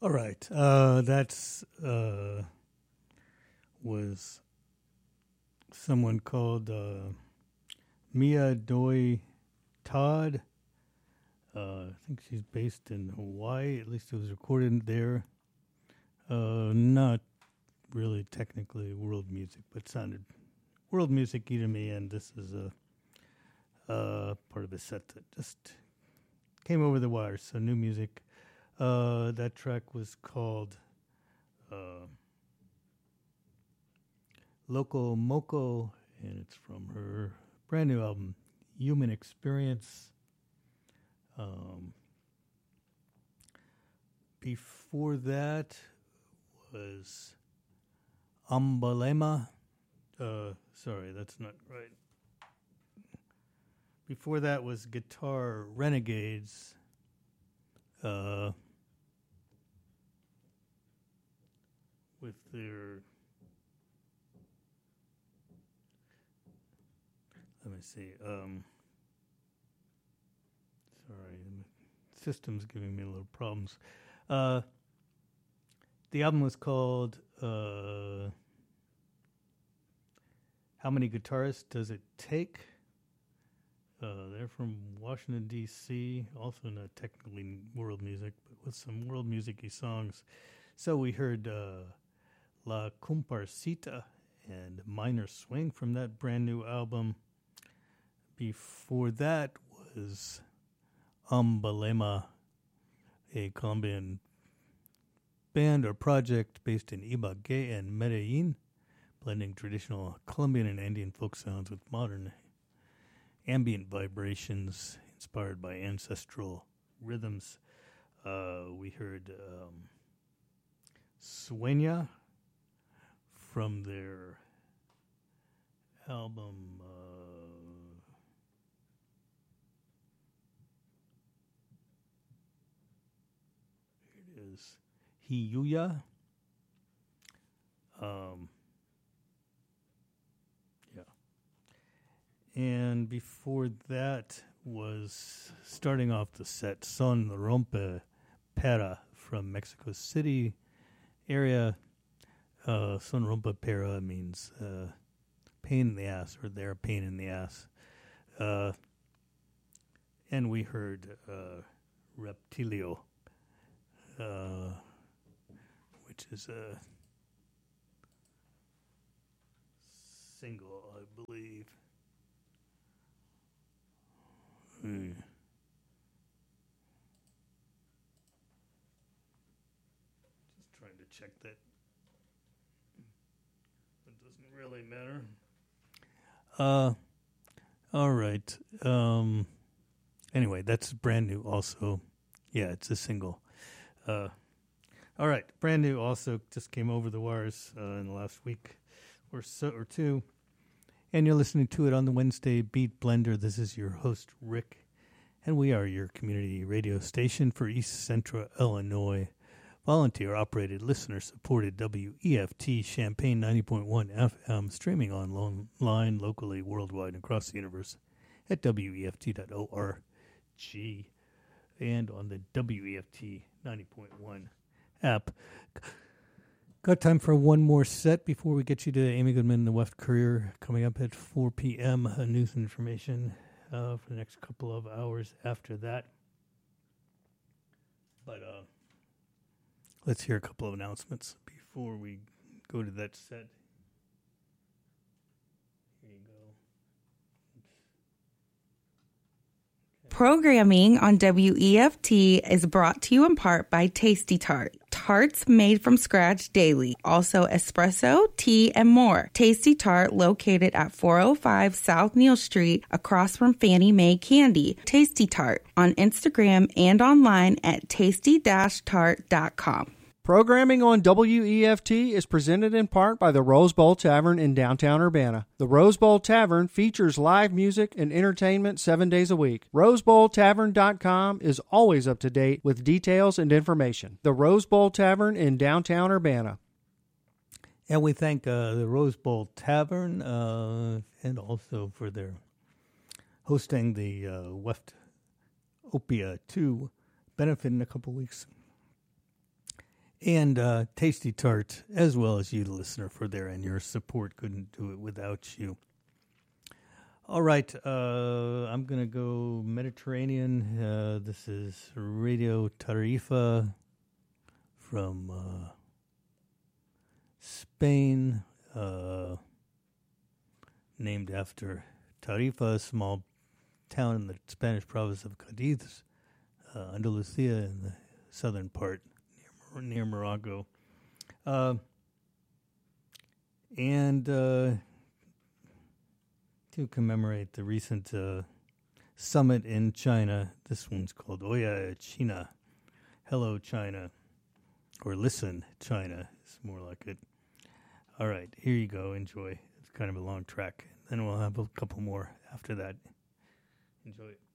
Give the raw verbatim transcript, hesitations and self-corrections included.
All right. Uh, that's uh, was someone called uh, Mia Doi Todd. Uh, I think she's based in Hawaii. At least it was recorded there. Uh, not really technically world music, but sounded world music-y to me. And this is a uh, part of a set that just came over the wire. So new music. Uh, that track was called uh, Loco Moco, and it's from her brand new album, Human Experience. Um, before that was Ambalema. Uh, sorry, that's not right. Before that was Guitar Renegades. Uh, with their, let me see, um, sorry, the system's giving me a little problems. Uh, the album was called uh, How Many Guitarists Does It Take? Uh, they're from Washington, D C, also not technically world music, but with some world music-y songs. So we heard uh, La Comparsita and Minor Swing from that brand new album. Before that was Ambalema, a Colombian band or project based in Ibagué and Medellin, blending traditional Colombian and Andean folk sounds with modern ambient vibrations inspired by ancestral rhythms. Uh, we heard um, Sueña from their album uh, here it is, Hiyuya. Um, And before that was starting off the set, Son Rompe Pera from Mexico City area. Uh, Son Rompe Pera means uh, pain in the ass, or they're a pain in the ass. Uh, and we heard uh, Reptilio, uh, which is a single, I believe. Hmm. Just trying to check that. It doesn't really matter. Uh, all right. Um, anyway, that's brand new also. Yeah, it's a single. Uh, all right, brand new also just came over the wires uh, in the last week or so or two. And you're listening to it on the Wednesday Beat Blender. This is your host, Rick, and we are your community radio station for East Central Illinois. Volunteer-operated, listener-supported W E F T Champaign ninety point one F M, streaming online, locally, worldwide, and across the universe at W E F T dot org and on the W E F T ninety point one app. Got time for one more set before we get you to Amy Goodman and the Weft Courier coming up at four p.m. Uh, news and information uh, for the next couple of hours after that. But uh, let's hear a couple of announcements before we go to that set. Here you go. Programming on W E F T is brought to you in part by Tasty Tart. Tarts made from scratch daily. Also espresso, tea, and more. Tasty Tart located at four oh five South Neal Street across from Fannie Mae Candy. Tasty Tart on Instagram and online at tasty dash tart dot com. Programming on W E F T is presented in part by the Rose Bowl Tavern in downtown Urbana. The Rose Bowl Tavern features live music and entertainment seven days a week. rose bowl tavern dot com is always up to date with details and information. The Rose Bowl Tavern in downtown Urbana. And we thank uh, the Rose Bowl Tavern uh, and also for their hosting the uh, Weft Opia two benefit in a couple weeks. And uh, Tasty Tarts, as well as you, the listener, for there, and your support. Couldn't do it without you. All right, uh, I'm going to go Mediterranean. Uh, this is Radio Tarifa from uh, Spain, uh, named after Tarifa, a small town in the Spanish province of Cadiz, uh, Andalusia, in the southern part near, near Morocco. Uh, and uh, to commemorate the recent uh, summit in China, this one's called Oya China, Hello China, or Listen China, it's more like it. All right, here you go, enjoy. It's kind of a long track. Then we'll have a couple more after that. Enjoy it.